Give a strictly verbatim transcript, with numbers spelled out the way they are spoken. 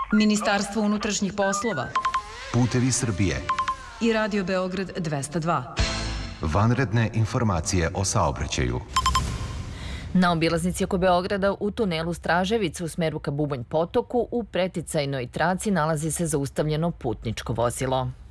Ministarstvo unutrašnjih poslova, Putevi Srbije i Radio Beograd dvesta dva. Vanredne informacije o saobraćaju. Na obilaznici oko Beograda u tunelu Straževica u smeru ka Bubanj potoku u preticajnoj traci nalazi se zaustavljeno putničko vozilo.